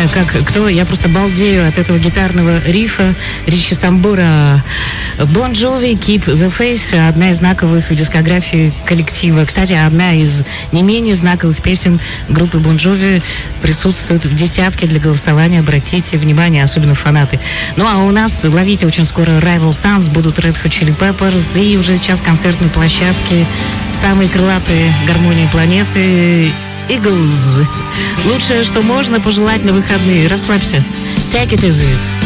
Я просто балдею от этого гитарного рифа Ричи Самбура. Bon Jovi, Keep the Faith, одна из знаковых в дискографии коллектива. Кстати, одна из не менее знаковых песен группы Bon Jovi присутствует в десятке для голосования. Обратите внимание, особенно фанаты. Ну а у нас, ловите, очень скоро Rival Sons, будут Red Hot Chili Peppers, и уже сейчас концертные площадки, самые крылатые гармонии планеты Eagles. Лучшее, что можно пожелать на выходные. Расслабься. Take it easy.